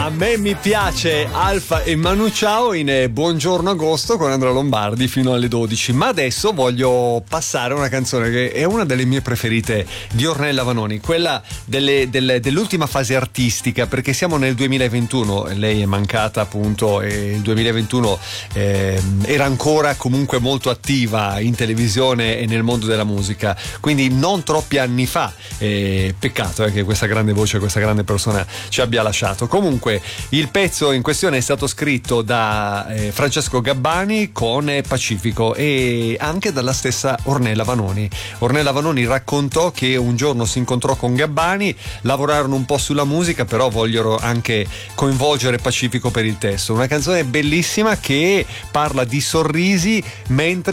A me mi piace Alfa e Manu Ciao in Buongiorno Agosto con Andrea Lombardi fino alle 12, ma adesso voglio passare a una canzone che è una delle mie preferite di Ornella Vanoni, quella dell'ultima fase artistica, perché siamo nel 2021, lei è mancata appunto e il 2021 era ancora comunque molto attiva in televisione e nel mondo della musica, quindi non troppi anni fa, peccato che questa grande voce, questa grande persona ci abbia lasciato. Comunque il pezzo in questione è stato scritto da Francesco Gabbani con Pacifico e anche dalla stessa Ornella Vanoni. Ornella Vanoni raccontò che un giorno si incontrò con Gabbani, lavorarono un po' sulla musica, però vogliono anche coinvolgere Pacifico per il testo. Una canzone bellissima che parla di sorrisi mentre